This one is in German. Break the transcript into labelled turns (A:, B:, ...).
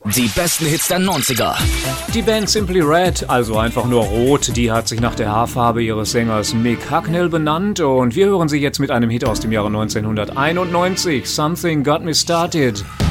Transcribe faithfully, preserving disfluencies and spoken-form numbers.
A: Die besten Hits der neunziger.
B: Die Band Simply Red, also einfach nur Rot, die hat sich nach der Haarfarbe ihres Sängers Mick Hucknall benannt und wir hören sie jetzt mit einem Hit aus dem Jahre neunzehnhunderteinundneunzig, Something Got Me Started.